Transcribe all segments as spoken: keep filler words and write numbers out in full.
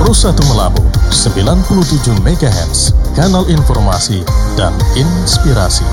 Pro satu Melabu sembilan puluh tujuh megahertz, kanal informasi dan inspirasi.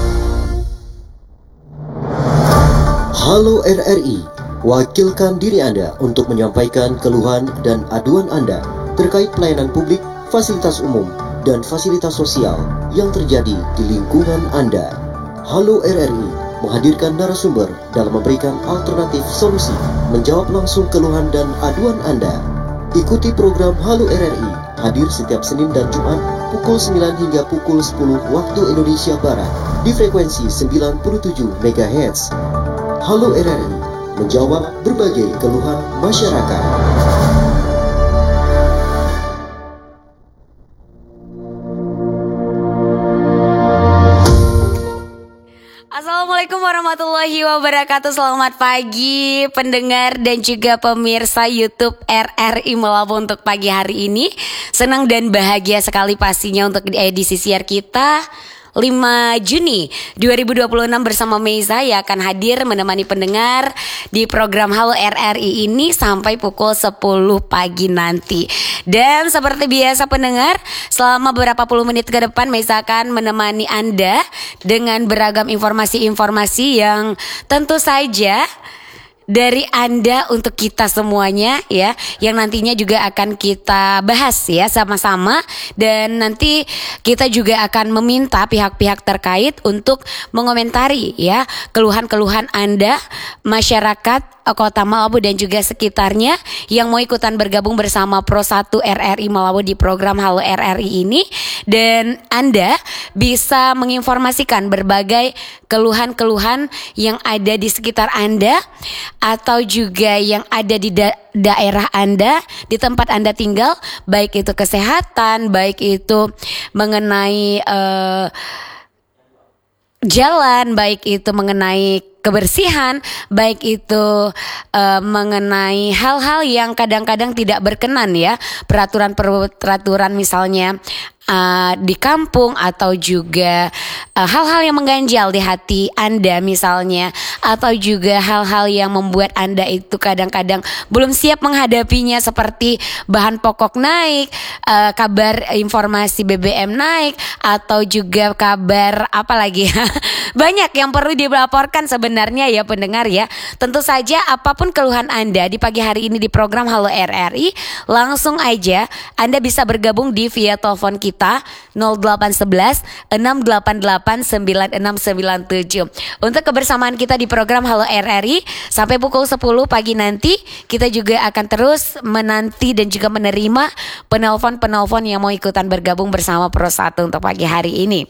Halo R R I, wakilkan diri Anda untuk menyampaikan keluhan dan aduan Anda terkait pelayanan publik, fasilitas umum, dan fasilitas sosial yang terjadi di lingkungan Anda. Halo R R I menghadirkan narasumber dalam memberikan alternatif solusi, menjawab langsung keluhan dan aduan Anda. Ikuti program Halo R R I, hadir setiap Senin dan Jumat pukul sembilan hingga pukul sepuluh waktu Indonesia Barat di frekuensi sembilan puluh tujuh megahertz. Halo R R I, menjawab berbagai keluhan masyarakat. Assalamualaikum warahmatullahi wabarakatuh. Selamat pagi pendengar dan juga pemirsa YouTube R R I Melabu untuk pagi hari ini. Senang dan bahagia sekali pastinya untuk di edisi siar kita lima Juni dua ribu dua puluh enam bersama Meiza yang akan hadir menemani pendengar di program Halo R R I ini sampai pukul sepuluh pagi nanti. Dan seperti biasa pendengar, selama beberapa puluh menit ke depan Meiza akan menemani Anda dengan beragam informasi-informasi yang tentu saja dari Anda untuk kita semuanya ya, yang nantinya juga akan kita bahas ya sama-sama. Dan nanti kita juga akan meminta pihak-pihak terkait untuk mengomentari ya keluhan-keluhan Anda, masyarakat Kota Melabu dan juga sekitarnya yang mau ikutan bergabung bersama Pro satu R R I Melabu di program Halo R R I ini. Dan Anda bisa menginformasikan berbagai keluhan-keluhan yang ada di sekitar Anda atau juga yang ada di da- daerah Anda, di tempat Anda tinggal, baik itu kesehatan, baik itu mengenai uh, jalan, baik itu mengenai kebersihan, baik itu uh, mengenai hal-hal yang kadang-kadang tidak berkenan ya, peraturan-peraturan misalnya uh, di kampung atau juga uh, hal-hal yang mengganjal di hati Anda misalnya, atau juga hal-hal yang membuat Anda itu kadang-kadang belum siap menghadapinya seperti bahan pokok naik, uh, kabar informasi B B M naik, atau juga kabar apa lagi banyak yang perlu dilaporkan sebenarnya ya pendengar ya. Tentu saja apapun keluhan Anda di pagi hari ini di program Halo R R I, langsung aja Anda bisa bergabung di via telepon kita nol delapan satu satu enam delapan delapan sembilan enam sembilan tujuh. Untuk kebersamaan kita di program Halo R R I sampai pukul sepuluh pagi nanti, kita juga akan terus menanti dan juga menerima penelpon-penelpon yang mau ikutan bergabung bersama Pro satu untuk pagi hari ini.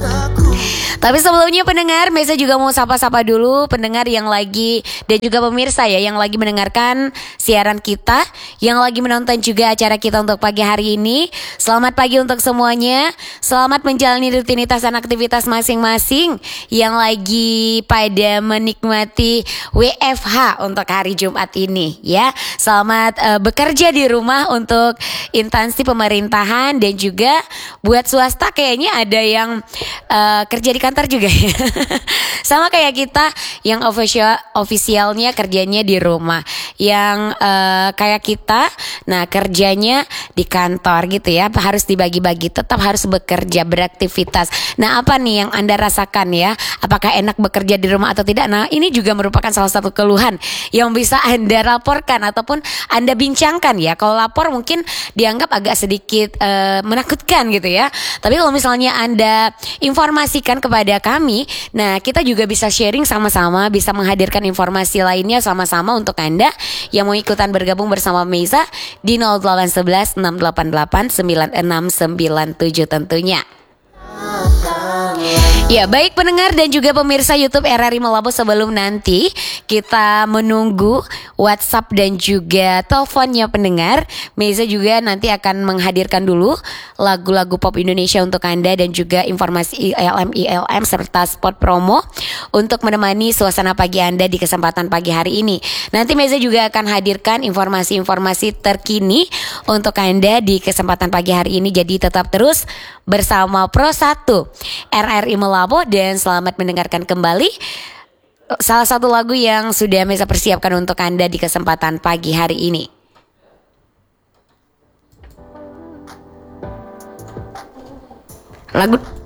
Tapi sebelumnya pendengar, Meiza juga mau sapa-sapa dulu pendengar yang lagi dan juga pemirsa ya yang lagi mendengarkan siaran kita, yang lagi menonton juga acara kita untuk pagi hari ini. Selamat pagi untuk semuanya. Selamat menjalani rutinitas dan aktivitas masing-masing yang lagi pada menikmati W F H untuk hari Jumat ini ya. Selamat uh, bekerja di rumah untuk instansi pemerintahan dan juga buat swasta kayaknya ada yang uh, kerja di kantor juga ya. Sama kayak kita yang official ofisialnya kerjanya di rumah, yang uh, kayak kita nah kerjanya di kantor gitu ya. Harus dibagi-bagi, tetap harus bekerja, beraktivitas. Nah, apa nih yang Anda rasakan ya? Apakah enak bekerja di rumah atau tidak? Nah, ini juga merupakan salah satu keluhan yang bisa Anda laporkan ataupun Anda bincangkan ya. Kalau lapor mungkin dianggap agak sedikit uh, menakutkan gitu ya. Tapi kalau misalnya Anda informasikan kepada kami, nah kita juga bisa sharing sama-sama, bisa menghadirkan informasi lainnya sama-sama untuk Anda yang mau ikutan bergabung bersama Meiza di nol delapan satu satu enam delapan delapan sembilan enam sembilan tujuh tentunya. Ya, baik pendengar dan juga pemirsa YouTube R R I Melabu, sebelum nanti kita menunggu WhatsApp dan juga teleponnya pendengar, Meiza juga nanti akan menghadirkan dulu lagu-lagu pop Indonesia untuk Anda dan juga informasi I L M I L M serta spot promo untuk menemani suasana pagi Anda di kesempatan pagi hari ini. Nanti Meiza juga akan hadirkan informasi-informasi terkini untuk Anda di kesempatan pagi hari ini. Jadi tetap terus bersama Pro satu R R I Melabu dan selamat mendengarkan kembali salah satu lagu yang sudah Meiza persiapkan untuk Anda di kesempatan pagi hari ini. lagu